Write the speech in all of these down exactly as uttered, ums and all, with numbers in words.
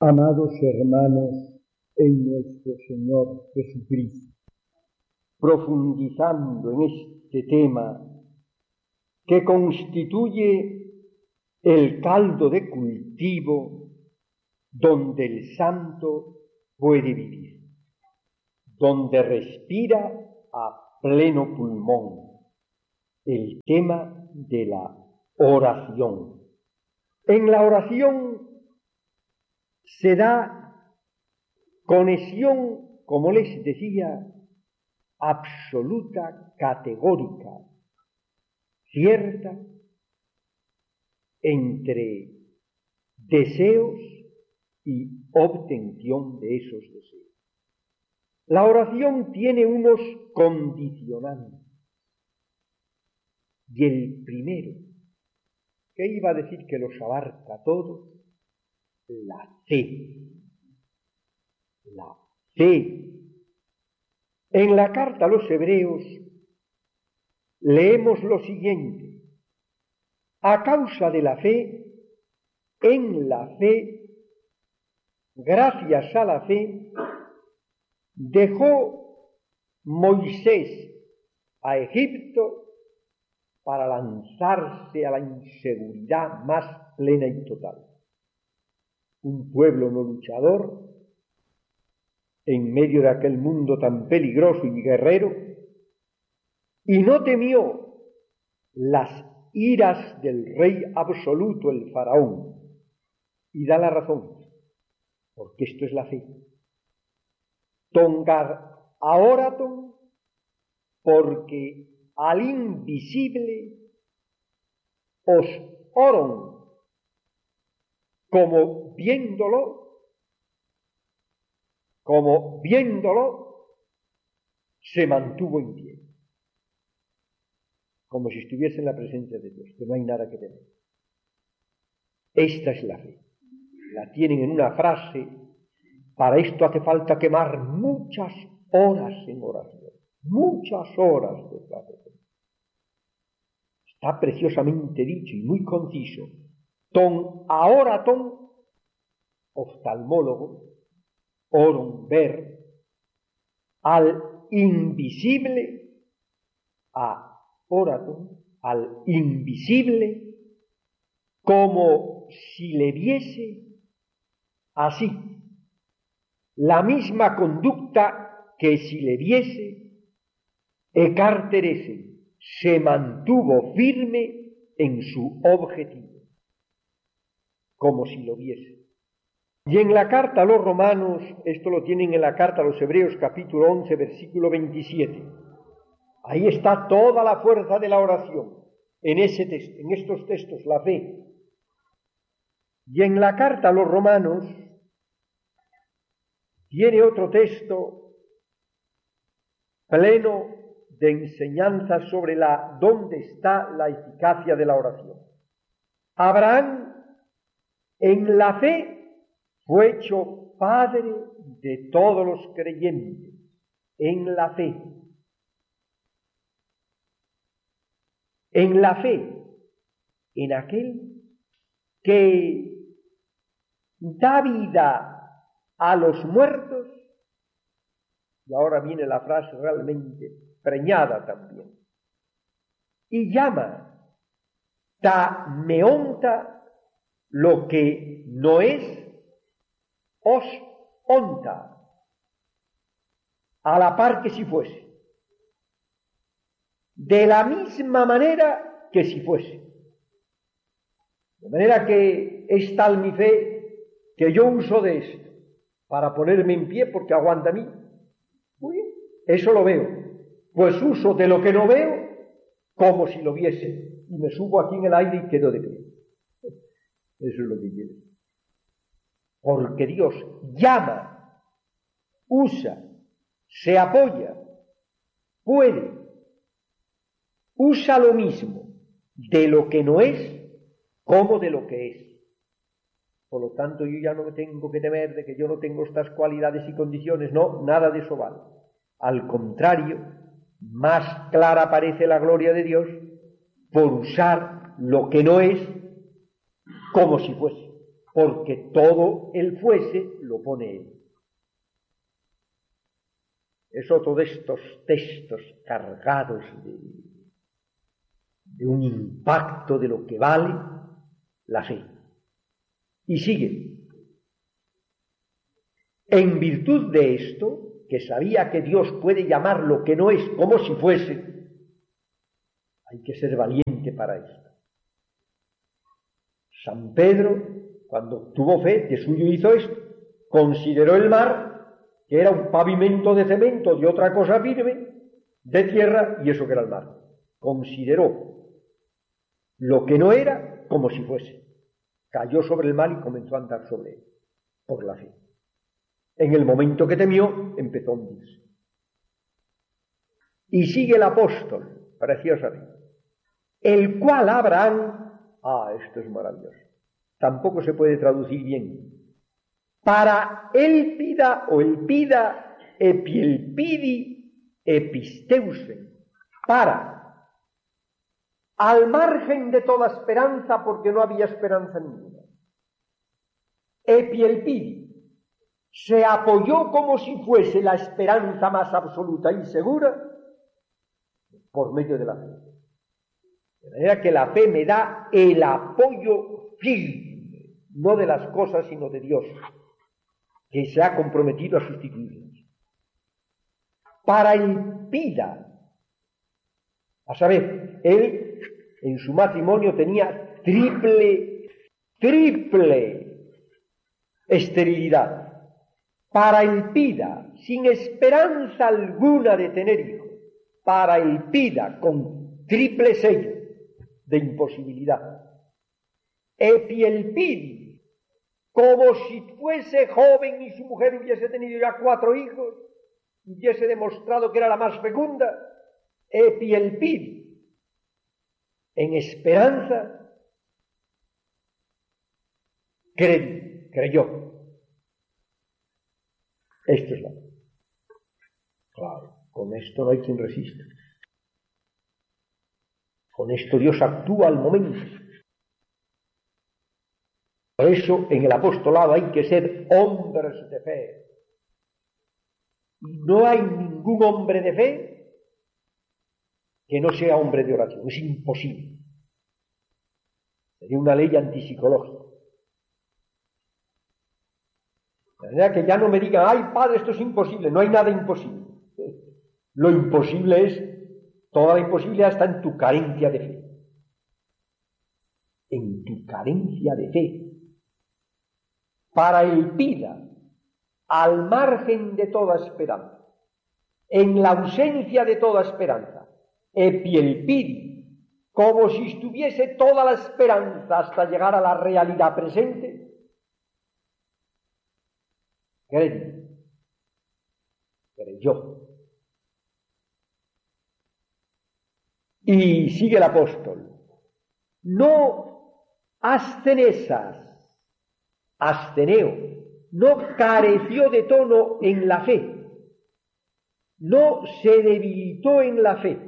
Amados hermanos en nuestro Señor Jesucristo, profundizando en este tema que constituye el caldo de cultivo donde el santo puede vivir, donde respira a pleno pulmón, el tema de la oración. En la oración se da conexión, como les decía, absoluta, categórica, cierta, entre deseos y obtención de esos deseos. La oración tiene unos condicionantes. Y el primero, que iba a decir que los abarca todos, la fe. La fe. En la carta a los Hebreos leemos lo siguiente: a causa de la fe, en la fe, gracias a la fe, dejó Moisés a Egipto para lanzarse a la inseguridad más plena y total. Un pueblo no luchador, en medio de aquel mundo tan peligroso y guerrero, y no temió las iras del rey absoluto, el faraón, y da la razón, porque esto es la fe. Tongar aoraton, porque al invisible os oron, como viéndolo, como viéndolo, se mantuvo en pie, como si estuviese en la presencia de Dios, que no hay nada que temer. Esta es la fe. La tienen en una frase. Para esto hace falta quemar muchas horas en oración, muchas horas de oración. Está preciosamente dicho y muy conciso. Ton aoraton, oftalmólogo, oron, ver, al invisible, a oraton, al invisible, como si le viese así, la misma conducta que si le viese, e carterese, se mantuvo firme en su objetivo, como si lo viese. Y en la carta a los Romanos, esto lo tienen en la carta a los Hebreos capítulo once, versículo veintisiete, ahí está toda la fuerza de la oración, en, ese texto, en estos textos, la fe. Y en la carta a los Romanos tiene otro texto pleno de enseñanzas sobre la dónde está la eficacia de la oración. Abraham, en la fe, fue hecho padre de todos los creyentes, en la fe. En la fe, en aquel que da vida a los muertos, y ahora viene la frase realmente preñada también, y llama ta meonta lo que no es os onta, a la par que si fuese, de la misma manera que si fuese. De manera que es tal mi fe que yo uso de esto para ponerme en pie porque aguanta a mí. Muy bien, eso lo veo. Pues uso de lo que no veo como si lo viese y me subo aquí en el aire y quedo de pie. Eso es lo que quiero. Porque Dios llama, usa, se apoya, puede, usa lo mismo de lo que no es como de lo que es. Por lo tanto, yo ya no me tengo que temer de que yo no tengo estas cualidades y condiciones, no, nada de eso vale. Al contrario, más clara parece la gloria de Dios por usar lo que no es como si fuese. porque todo el fuese lo pone él. Es otro de estos textos cargados de, de un impacto de lo que vale la fe. Y sigue. En virtud de esto, que sabía que Dios puede llamar lo que no es como si fuese, hay que ser valiente para esto. San Pedro, cuando tuvo fe, de suyo hizo esto, consideró el mar, que era un pavimento de cemento, de otra cosa firme, de tierra, y eso que era el mar. Consideró lo que no era como si fuese. Cayó sobre el mar y comenzó a andar sobre él, por la fe. En el momento que temió, empezó a hundirse. Y sigue el apóstol, preciosamente, el cual Abraham, ah, esto es maravilloso, tampoco se puede traducir bien, para elpida o elpida epielpidi episteusen, para, al margen de toda esperanza, porque no había esperanza ninguna, epielpidi, se apoyó como si fuese la esperanza más absoluta y segura por medio de la fe. De manera que la fe me da el apoyo firme, no de las cosas, sino de Dios, que se ha comprometido a sustituirlas. Para el pida, a saber, él en su matrimonio tenía triple, triple esterilidad. Para el pida, sin esperanza alguna de tener hijos, para el pida, con triple sello de imposibilidad. Epielpidi, como si fuese joven y su mujer hubiese tenido ya cuatro hijos, hubiese demostrado que era la más fecunda. Epielpidi, en esperanza, creyó, creyó. Esto es la fe. Claro, con esto no hay quien resista. Con esto Dios actúa al momento. Por eso en el apostolado hay que ser hombres de fe. Y no hay ningún hombre de fe que no sea hombre de oración. Es imposible. Sería una ley antipsicológica. De manera que ya no me digan, ay padre, esto es imposible. No hay nada imposible. Lo imposible es, toda la imposibilidad está en tu carencia de fe. En tu carencia de fe. Para el pida, al margen de toda esperanza, en la ausencia de toda esperanza, epielpidi, como si estuviese toda la esperanza hasta llegar a la realidad presente, creyó, creyó. Y sigue el apóstol, no ascenesas, asceneo, no careció de tono en la fe, no se debilitó en la fe,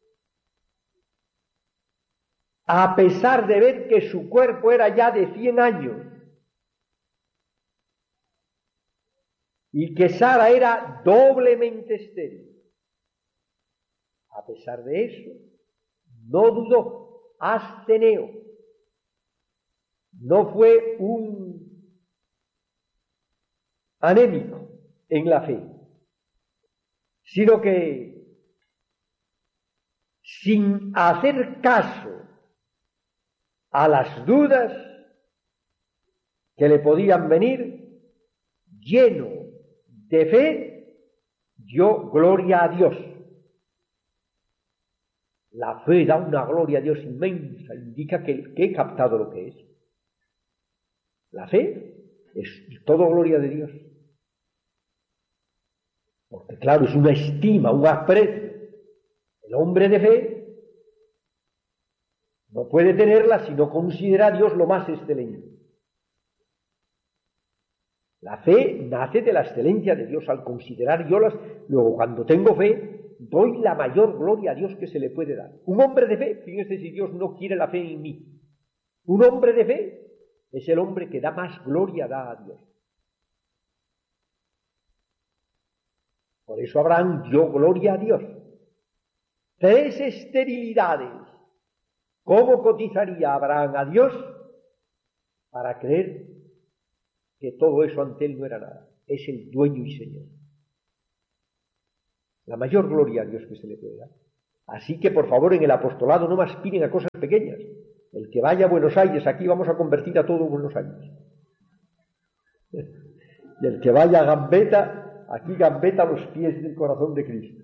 a pesar de ver que su cuerpo era ya de cien años y que Sara era doblemente estéril. A pesar de eso, no dudó, asceneo, no fue un anémico en la fe, sino que sin hacer caso a las dudas que le podían venir, lleno de fe, dio gloria a Dios. La fe da una gloria a Dios inmensa, indica que, que he captado lo que es. La fe es todo gloria de Dios. Porque claro, es una estima, un aprecio. El hombre de fe no puede tenerla si no considera a Dios lo más excelente. La fe nace de la excelencia de Dios. Al considerar yo las, luego cuando tengo fe, doy la mayor gloria a Dios que se le puede dar. Un hombre de fe, fíjense si Dios no quiere la fe en mí. Un hombre de fe es el hombre que da más gloria da a Dios. Por eso Abraham dio gloria a Dios. Tres esterilidades. ¿Cómo cotizaría Abraham a Dios para creer que todo eso ante él no era nada? Es el dueño y señor. La mayor gloria a Dios que se le puede dar. Así que, por favor, en el apostolado no más aspiren a cosas pequeñas. El que vaya a Buenos Aires, aquí vamos a convertir a todo Buenos Aires. Y el que vaya a Gambetta, aquí Gambetta a los pies del corazón de Cristo.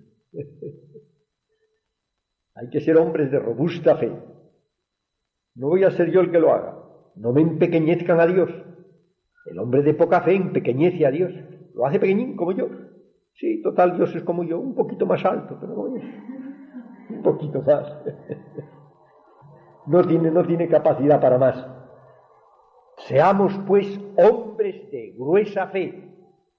Hay que ser hombres de robusta fe. No voy a ser yo el que lo haga. No me empequeñezcan a Dios. El hombre de poca fe empequeñece a Dios. Lo hace pequeñín como yo. Sí, total, Dios es como yo, un poquito más alto, pero no es. Un poquito más. No tiene, no tiene capacidad para más. Seamos, pues, hombres de gruesa fe.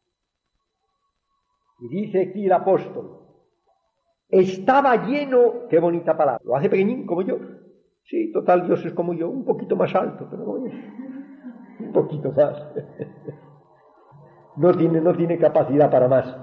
Y dice aquí el apóstol, estaba lleno, qué bonita palabra, lo hace pequeñín como yo. Sí, total, Dios es como yo, un poquito más alto, pero no es. Un poquito más. No tiene, no tiene capacidad para más.